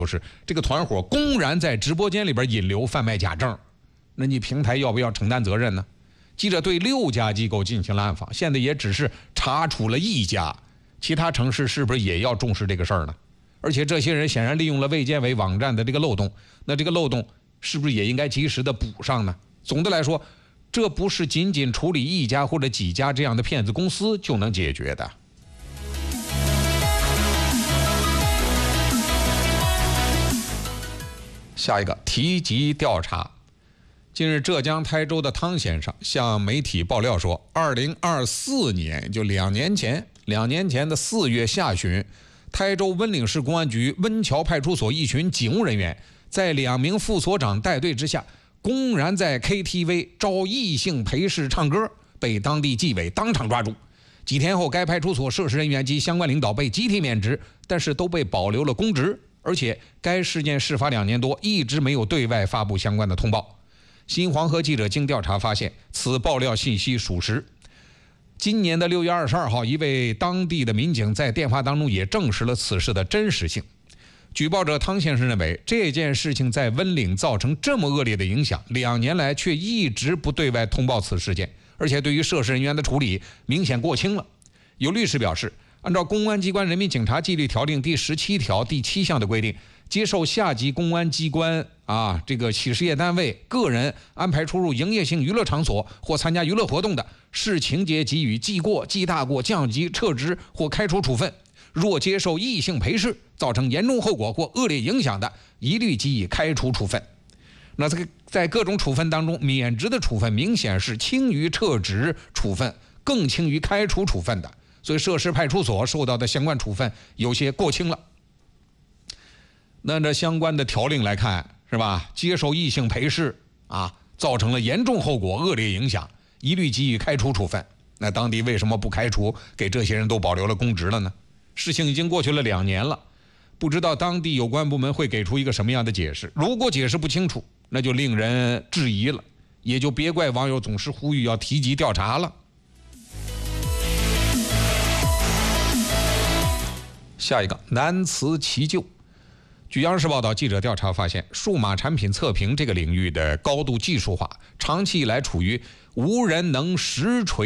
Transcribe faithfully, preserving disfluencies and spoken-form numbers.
就是这个团伙公然在直播间里边引流贩卖假证，那你平台要不要承担责任呢？记者对六家机构进行了暗访，现在也只是查处了一家，其他城市是不是也要重视这个事儿呢？而且这些人显然利用了卫健委网站的这个漏洞，那这个漏洞是不是也应该及时的补上呢？总的来说，这不是仅仅处理一家或者几家这样的骗子公司就能解决的。下一个提及调查。近日，浙江台州的汤先生向媒体爆料说，二零二四年就两年前，两年前的四月下旬，台州温岭市公安局温桥派出所一群警务人员在两名副所长带队之下，公然在 K T V 招异性陪侍唱歌，被当地纪委当场抓住。几天后，该派出所涉事人员及相关领导被集体免职，但是都被保留了公职，而且该事件事发两年多，一直没有对外发布相关的通报。新黄河记者经调查发现，此爆料信息属实。今年的六月二十二号，一位当地的民警在电话当中也证实了此事的真实性。举报者汤先生认为，这件事情在温岭造成这么恶劣的影响，两年来却一直不对外通报此事件，而且对于涉事人员的处理明显过轻了。有律师表示，按照公安机关人民警察纪律条令第十七条第七项的规定，接受下级公安机关啊这个企事业单位个人安排出入营业性娱乐场所或参加娱乐活动的，视情节给予记过、记大过、降级、撤职或开除处分。若接受异性陪侍，造成严重后果或恶劣影响的，一律给予开除处分。那这个在各种处分当中，免职的处分明显是轻于撤职处分，更轻于开除处分的，所以涉事派出所受到的相关处分有些过轻了。那这相关的条令来看，是吧？接受异性陪侍啊，造成了严重后果、恶劣影响，一律给予开除处分。那当地为什么不开除，给这些人都保留了公职了呢？事情已经过去了两年了，不知道当地有关部门会给出一个什么样的解释。如果解释不清楚，那就令人质疑了，也就别怪网友总是呼吁要提及调查了。下一个，难辞其咎。据央视报道，记者调查发现，数码产品测评这个领域的高度技术化，长期以来处于无人能实锤